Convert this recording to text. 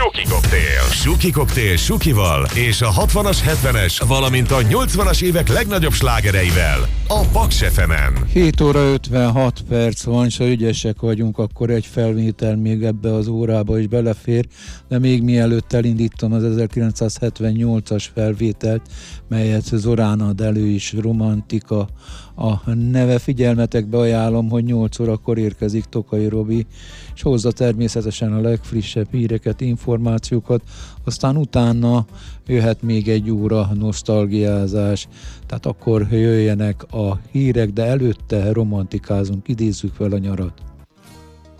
Suki Koktél. Suki Koktél Sukival és a 60-as, 70-es, valamint a 80-as évek legnagyobb slágereivel a Paks FM-en. 7 óra 56 perc van, és ha ügyesek vagyunk, akkor egy felvétel még ebbe az órába is belefér, de még mielőtt elindítom az 1978-as felvételt, melyet Zorán ad elő is, Romantika a neve. Figyelmetekbe ajánlom, hogy 8 órakor érkezik Tokai Robi, és hozza természetesen a legfrissebb híreket, információkat, aztán utána jöhet még egy óra nosztalgiázás, tehát akkor jöjjenek a hírek, de előtte romantikázunk, idézzük fel a nyarat.